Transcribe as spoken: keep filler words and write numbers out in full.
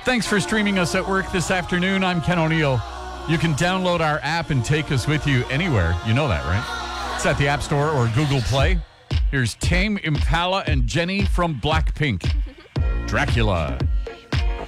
Thanks for streaming us at work this afternoon. I'm Ken O'Neill. You can download our app and take us with you anywhere. You know that, right? It's at the App Store or Google Play. Here's Tame Impala and Jenny from Blackpink. Dracula.